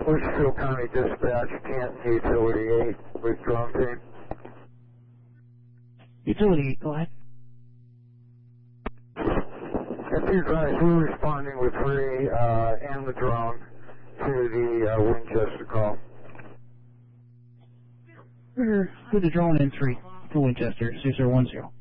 Litchfield County Dispatch, Canton Utility 8 with drone team. Utility 8, go ahead. If you guys were responding with Ray and the drone to the Winchester call. We're the drone in 3 for Winchester, 6010.